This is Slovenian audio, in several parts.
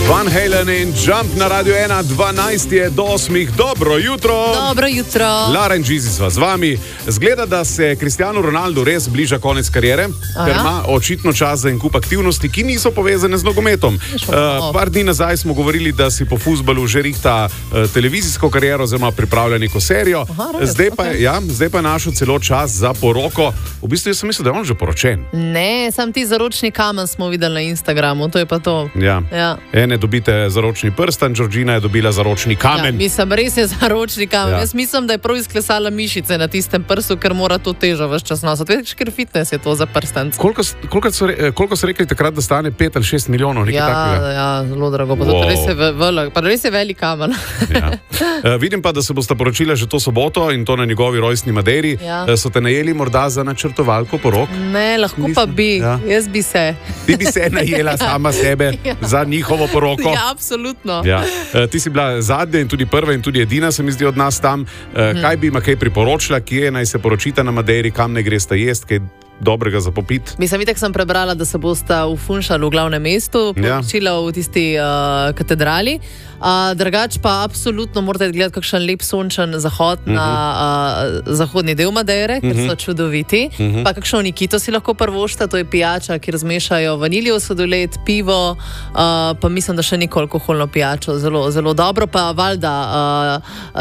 Van Halen in Jump na Radio 1, 12 je do 8. Dobro jutro. Dobro jutro. Lara in Gizi sva z vami. Zgleda, da se Cristiano Ronaldo res bliža konec kariere, ker ima očitno čas za en kup aktivnosti, ki niso povezane z nogometom. Par dni nazaj smo govorili, da si po fuzbalu že rihta televizijsko kariero, oziroma pripravlja neko serijo. Zdaj pa je našel celo čas za poroko. V bistvu jaz sem mislil, da je on že poročen. Ne, sam ti zaročni kamen smo videli na Instagramu, to je pa to. Ja. Ene dobite zaročni prstan, Georgina je dobila zaročni kamen. Ja, mislim, res je zaročni kamen. Jaz mislim, da je prav izklesala mišice na tistem prstu, ker mora to težo ves čas nositi. Veš, ker fitness je to za prstance. Koliko so rekli takrat, da stane 5 ali 6 milijonov? Ja, zelo drago. Pa res je velik kamen. Vidim pa, da se boste poročili že to soboto in to na njegovi rojstni Madeiri. So te najeli morda za načrtovalko porok? Ne, lahko pa bi. Jaz bi se. Ti bi se najela sama sebe za njihovo poroko? Ja, absolutno. Ti si bila zadnja in tudi prva in tudi edina, se mi zdi, od nas tam. Kaj bi ima kaj priporočila, kje naj se poročita na Madeiri, kam ne greste jesti, kaj dobrega za popit? Mislim, itak sem prebrala, da se bosta v Funchalu, v glavnem mestu, poročila v tisti katedrali. Drugač pa absolutno morate gledati kakšen lep sončen zahod na zahodni del Madeire, ker so čudoviti. Pa kakšno Nikito si lahko prvošta, to je pijača, ki razmešajo vaniljev sladoled, pivo, pa mislim, da še neko alkoholno pijačo, zelo, zelo dobro. Pa valjda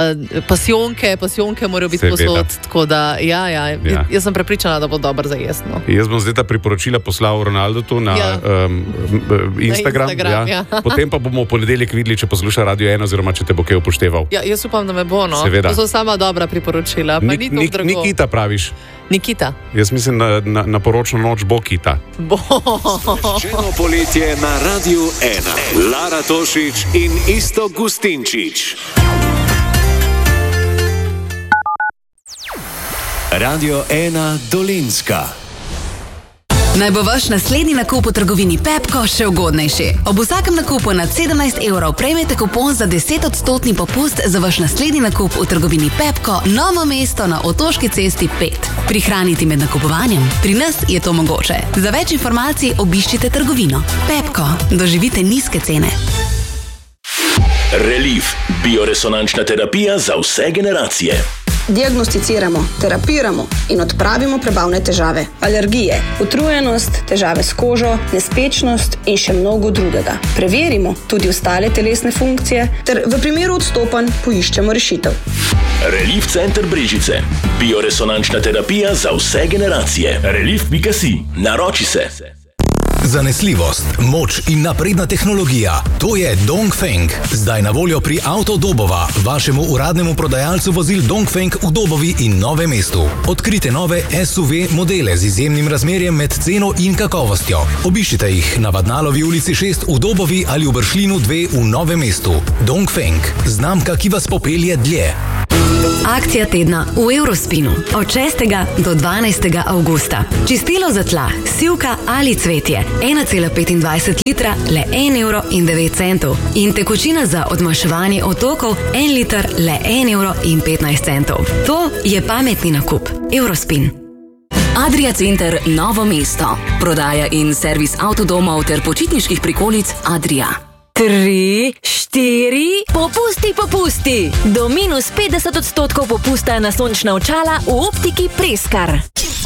pasijonke morajo biti posod, tako da jaz sem prepričana, da bo dobro za jesno. Jaz bom zdaj ta priporočila poslal Ronaldu na Instagram. Potem pa bomo v ponedeljek videli, če posluša Radio 1 oziroma če te bo kaj upošteval. Jaz upam, da me bo, no. Seveda. To so sama dobra priporočila. Nikita praviš? Nikita. Jaz mislim, na poročno noč bo Kita. Bo. Svečeno poletje na Radio 1. Lara Tošič in Iztok Gustinčič. Radio 1 Dolenjska. Naj bo vaš naslednji nakup v trgovini Pepko še ugodnejši. Ob vsakem nakupu nad 17 evrov prejmete kupon za 10% popust za vaš naslednji nakup v trgovini Pepko, Novo mesto na Otoški cesti 5. Prihraniti med nakupovanjem? Pri nas je to mogoče. Za več informacij obiščite trgovino. Pepko, doživite nizke cene. Relief, bioresonančna terapija za vse generacije. Diagnosticiramo, terapiramo in odpravimo prebavne težave, alergije, utrujenost, težave s kožo, nespečnost in še mnogo drugega. Preverimo tudi ostale telesne funkcije ter v primeru odstopanj poiščemo rešitev. Relief center Brežice. Bioresonančna terapija za vse generacije. Relief.si. Naroči se. Zanesljivost, moč in napredna tehnologija. To je Dongfeng. Zdaj na voljo pri Avto Dobova, vašemu uradnemu prodajalcu vozil Dongfeng v Dobovi in Novem mestu. Odkrite nove SUV modele z izjemnim razmerjem med ceno in kakovostjo. Obiščite jih na Vadnalovi ulici 6 v Dobovi ali v Bršljinu 2 v Novem mestu. Dongfeng, znamka, ki vas popelje dlje. Akcija tedna v Eurospinu od 6. do 12. avgusta. Čistilo za tla, sivka ali cvetje 1,25 litra le 1,09 €. In tekočina za odmaševanje otokov 1 liter le 1,15 €. To je pametni nakup. Eurospin. Adria Center Novo mesto. Prodaja in servis avtodomov ter počitniških prikolic Adria. 3, 4, popusti! Do -50% popusta na sončna očala v optiki Preskar.